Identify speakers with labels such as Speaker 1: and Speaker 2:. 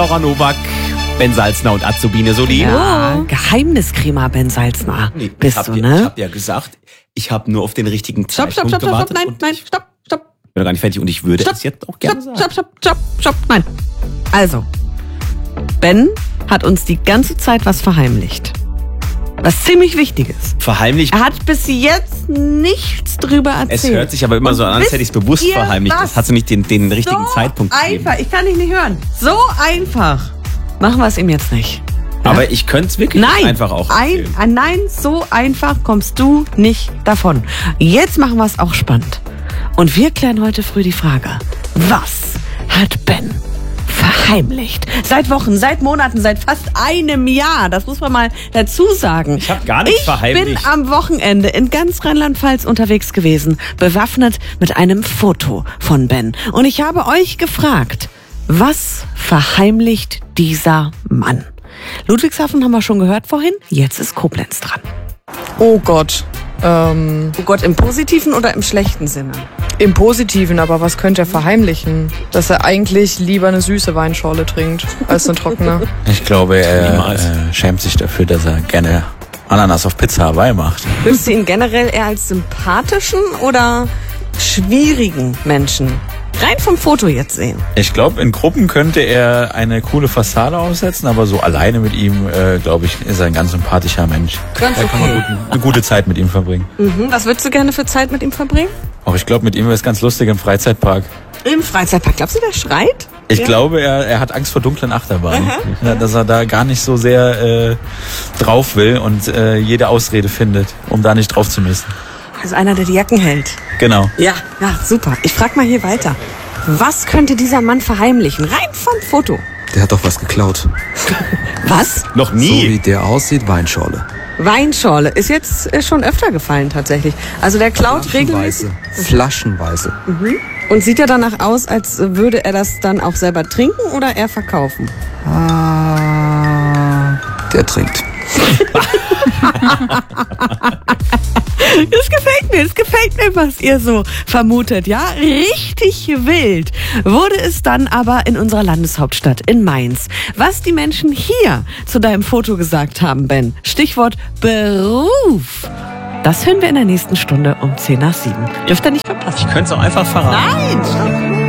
Speaker 1: Laura Nowak, Ben Salzner und Azubine Soli.
Speaker 2: Ja, Geheimniskrämer Ben Salzner.
Speaker 1: Nee,
Speaker 2: bist
Speaker 1: ich
Speaker 2: du, ne?
Speaker 1: hab ja gesagt, ich habe nur auf den richtigen
Speaker 2: Stopp,
Speaker 1: Zeitpunkt
Speaker 2: stopp, stopp, stopp,
Speaker 1: gewartet.
Speaker 2: nein, stopp.
Speaker 1: Ich bin noch gar nicht fertig und ich würde es jetzt auch gerne sagen.
Speaker 2: Stopp, nein. Also, Ben hat uns die ganze Zeit was verheimlicht. Was ziemlich Wichtiges.
Speaker 1: Verheimlicht.
Speaker 2: Er hat bis jetzt nichts drüber erzählt.
Speaker 1: Es hört sich aber immer so an, als hätte ich es bewusst
Speaker 2: ihr
Speaker 1: verheimlicht.
Speaker 2: was?
Speaker 1: Das hat sie nicht den richtigen Zeitpunkt gegeben.
Speaker 2: Einfach, ich kann dich nicht hören. So einfach. Machen wir es ihm jetzt nicht.
Speaker 1: Aber ich könnte es wirklich einfach auch erzählen.
Speaker 2: Nein, so einfach kommst du nicht davon. Jetzt machen wir es auch spannend. Und wir klären heute früh die Frage, was hat Ben verheimlicht? Seit Wochen, seit Monaten, seit fast einem Jahr. Das muss man mal dazu sagen.
Speaker 1: Ich habe gar nichts verheimlicht.
Speaker 2: Ich bin am Wochenende in ganz Rheinland-Pfalz unterwegs gewesen, bewaffnet mit einem Foto von Ben. Und ich habe euch gefragt, was verheimlicht dieser Mann? Ludwigshafen haben wir schon gehört vorhin, jetzt ist Koblenz dran.
Speaker 3: Oh Gott.
Speaker 2: Oh Gott, im positiven oder im schlechten Sinne?
Speaker 3: Im Positiven, aber was könnte er verheimlichen? Dass er eigentlich lieber eine süße Weinschorle trinkt, als eine trockene.
Speaker 4: Ich glaube, er schämt sich dafür, dass er gerne Ananas auf Pizza Hawaii macht.
Speaker 2: Würdest du ihn generell eher als sympathischen oder schwierigen Menschen rein vom Foto jetzt sehen?
Speaker 4: Ich glaube, in Gruppen könnte er eine coole Fassade aufsetzen, aber so alleine mit ihm, glaube ich, ist er ein ganz sympathischer Mensch.
Speaker 2: Ganz
Speaker 4: Da kann man eine gute Zeit mit ihm verbringen.
Speaker 2: Was würdest du gerne für Zeit mit ihm verbringen?
Speaker 4: Auch ich glaube, mit ihm wäre es ganz lustig im Freizeitpark.
Speaker 2: Im Freizeitpark. Glaubst du, der schreit?
Speaker 4: Ich glaube, er hat Angst vor dunklen Achterbahnen. Ja, dass er da gar nicht so sehr drauf will und jede Ausrede findet, um da nicht drauf zu müssen.
Speaker 2: Also einer, der die Jacken hält.
Speaker 4: Genau.
Speaker 2: Ja, super. Ich frage mal hier weiter. Was könnte dieser Mann verheimlichen? Rein vom Foto.
Speaker 5: Der hat doch was geklaut.
Speaker 2: Was?
Speaker 1: Noch
Speaker 5: So
Speaker 1: nie.
Speaker 5: wie der aussieht, Weinschorle.
Speaker 2: Weinschorle. Ist jetzt schon öfter gefallen tatsächlich. Also der klaut regelmäßig.
Speaker 5: Flaschenweise.
Speaker 2: Und sieht er danach aus, als würde er das dann auch selber trinken oder eher verkaufen?
Speaker 5: Der trinkt.
Speaker 2: Es gefällt mir, was ihr so vermutet, ja? Richtig wild wurde es dann aber in unserer Landeshauptstadt, in Mainz. Was die Menschen hier zu deinem Foto gesagt haben, Ben, Stichwort Beruf, das hören wir in der nächsten Stunde um 7:10. Dürft ihr nicht verpassen.
Speaker 1: Ich könnte es auch einfach verraten.
Speaker 2: Nein!